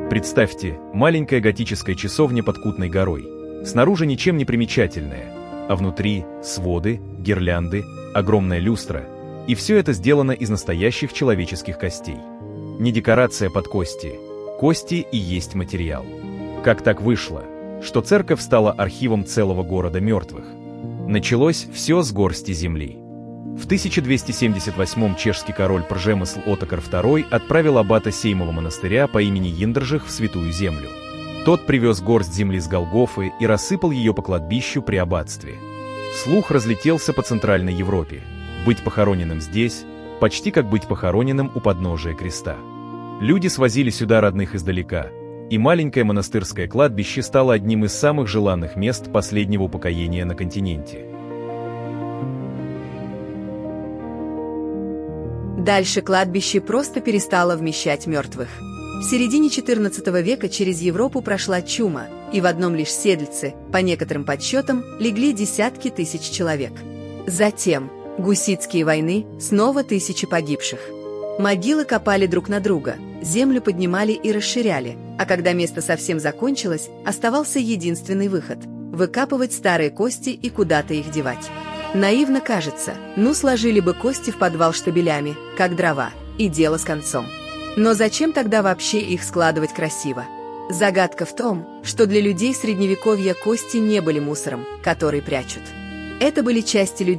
Представьте, маленькая готическая часовня под Кутной горой. Снаружи ничем не примечательная, а внутри своды, гирлянды, огромная люстра. И все это сделано из настоящих человеческих костей. Не декорация под кости. Кости и есть материал. Как так вышло, что церковь стала архивом целого города мертвых? Началось все с горсти земли. В 1278-м чешский король Пржемысл Отокар II отправил аббата Сеймова монастыря по имени Йиндржих в Святую Землю. Тот привез горсть земли с Голгофы и рассыпал ее по кладбищу при аббатстве. Слух разлетелся по Центральной Европе. Быть похороненным здесь – почти как быть похороненным у подножия креста. Люди свозили сюда родных издалека, и маленькое монастырское кладбище стало одним из самых желанных мест последнего упокоения на континенте. Дальше кладбище просто перестало вмещать мертвых. В середине XIV века через Европу прошла чума, и в одном лишь Седльце, по некоторым подсчетам, легли десятки тысяч человек. Затем гуситские войны, снова тысячи погибших. Могилы копали друг на друга, землю поднимали и расширяли, а когда место совсем закончилось, оставался единственный выход – выкапывать старые кости и куда-то их девать. Наивно кажется, сложили бы кости в подвал штабелями, как дрова, и дело с концом. Но зачем тогда вообще их складывать красиво? Загадка в том, что для людей Средневековья кости не были мусором, который прячут. Это были части людей,